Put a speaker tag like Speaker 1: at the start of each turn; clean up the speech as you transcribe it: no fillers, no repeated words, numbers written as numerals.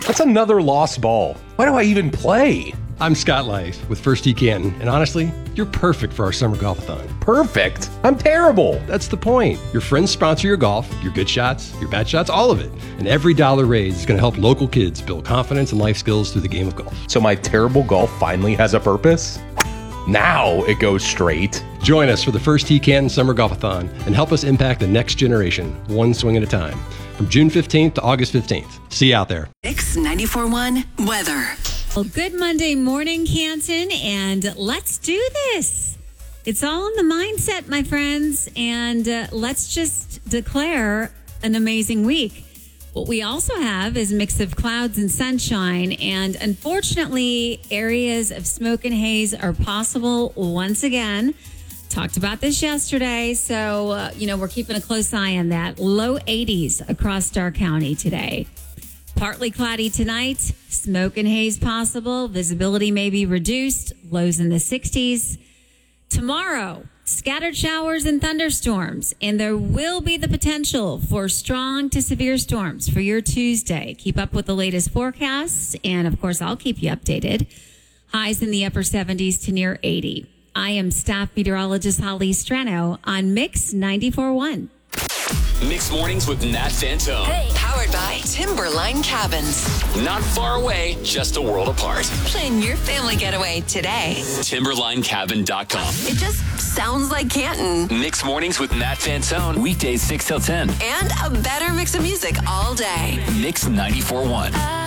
Speaker 1: That's another lost ball. Why do I even play?
Speaker 2: I'm Scott Lice with First Tee Canton, and honestly, you're perfect for our summer golf-a-thon.
Speaker 1: Perfect? I'm terrible.
Speaker 2: That's the point. Your friends sponsor your golf, your good shots, your bad shots, all of it. And every dollar raised is going to help local kids build confidence and life skills through the game of golf.
Speaker 1: So my terrible golf finally has a purpose? Now it goes straight.
Speaker 2: Join us for the First Tee Canton Summer Golf-a-thon and help us impact the next generation, one swing at a time. From June 15th to August 15th. See you out there.
Speaker 3: Mix 94.1 weather.
Speaker 4: Well, good Monday morning, Canton, and let's do this. It's all in the mindset, my friends, and let's just declare an amazing week. What we also have is a mix of clouds and sunshine, and unfortunately, areas of smoke and haze are possible once again. Talked about this yesterday, so, we're keeping a close eye on that. Low 80s across Starr County today. Partly cloudy tonight, smoke and haze possible, visibility may be reduced, lows in the 60s. Tomorrow, scattered showers and thunderstorms, and there will be the potential for strong to severe storms for your Tuesday. Keep up with the latest forecasts, and of course, I'll keep you updated. Highs in the upper 70s to near 80. I am staff meteorologist Holly Strano on Mix 94.1.
Speaker 5: Mixed Mornings with Nat Fantone.
Speaker 3: Hey, powered by Timberline Cabins.
Speaker 5: Not far away, just a world apart.
Speaker 3: Plan your family getaway today.
Speaker 5: TimberlineCabin.com.
Speaker 3: It just sounds like Canton.
Speaker 5: Mixed Mornings with Nat Fantone. Weekdays 6 till 10.
Speaker 3: And a better mix of music all day.
Speaker 5: Mix 94.1.